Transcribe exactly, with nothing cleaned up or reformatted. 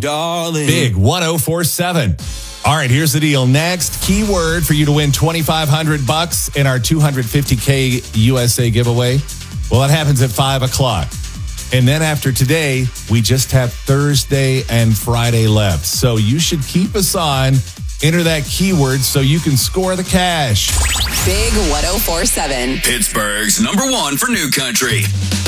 darling. Big one oh four seven. All right, here's the deal. Next, keyword for you to win twenty-five hundred bucks in our two hundred fifty K U S A giveaway. Well, that happens at five o'clock. And then after today, we just have Thursday and Friday left. So you should keep us on. Enter that keyword so you can score the cash. Big one oh four seven. Pittsburgh's number one for New Country.